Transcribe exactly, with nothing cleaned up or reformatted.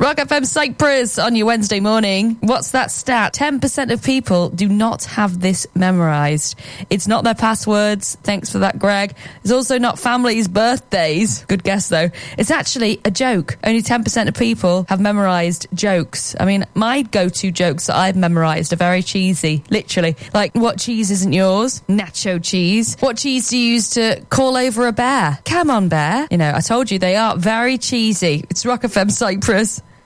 Rock F M Cyprus on your Wednesday morning. What's that stat? ten percent of people do not have this memorised. It's not their passwords. Thanks for that, Greg. It's also not families' birthdays. Good guess, though. It's actually a joke. Only ten percent of people have memorised jokes. I mean, my go-to jokes that I've memorised are very cheesy. Literally. Like, what cheese isn't yours? Nacho cheese. What cheese do you use to call over a bear? Come on, bear. You know, I told you they are very cheesy. It's Rock F M Cyprus.